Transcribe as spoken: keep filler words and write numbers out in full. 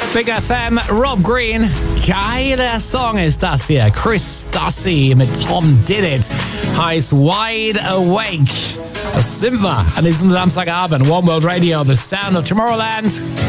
Big F M, Rob Green. Geiler Song ist das hier. Chris Stassi mit Tom Did It. Heißt Wide Awake. Das sind wir an diesem Samstagabend. One World Radio, the sound of Tomorrowland.